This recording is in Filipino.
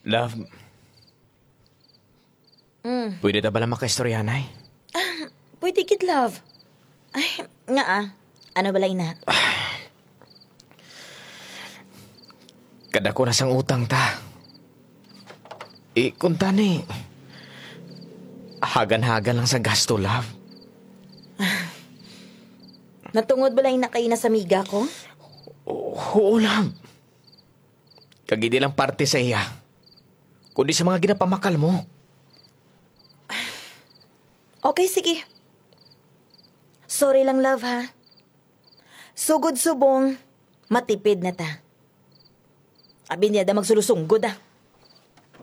Love, pwede na ba lang makaistoryanay? Pwede kid, love. Ay, nga Ano balay na? Kada ko na sang utang ta. Kunta ni. Hagan-hagan lang sa gasto, love. Natungod balay na kayo na sa miga ko? Oo, love. Kagidi lang parte sa iya. Kundi sa mga ginapamakal mo. Okay, sige. Sorry lang, love, ha? Sugod subong, matipid na ta. Abi niya da magsulusungod,